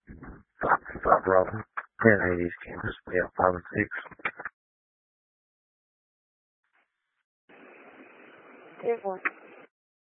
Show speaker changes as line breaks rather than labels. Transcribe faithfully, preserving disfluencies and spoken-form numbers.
five, five Bravo. ten eighty East Campus, yeah, five and six.
Two, four.